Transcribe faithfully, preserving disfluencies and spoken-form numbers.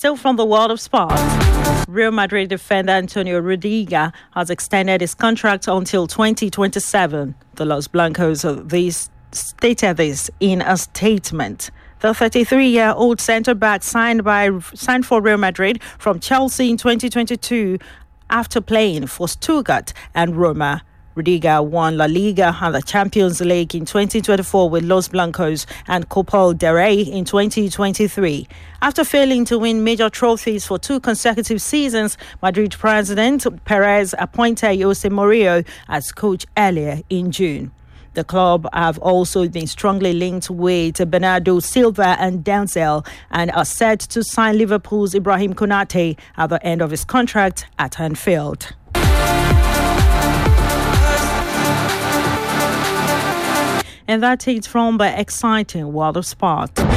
Still from the world of sport, Real Madrid defender Antonio Rudiger has extended his contract until twenty twenty-seven. The Los Blancos of this stated this in a statement. The thirty-three-year-old centre-back signed by signed for Real Madrid from Chelsea in twenty twenty-two after playing for Stuttgart and Roma. Rudiger won La Liga and the Champions League in twenty twenty-four with Los Blancos and Copa del Rey in twenty twenty-three. After failing to win major trophies for two consecutive seasons, Madrid President Perez appointed Jose Mourinho as coach earlier in June. The club have also been strongly linked with Bernardo Silva and Denzel and are set to sign Liverpool's Ibrahim Konate at the end of his contract at Anfield. And that is from the exciting world of sport.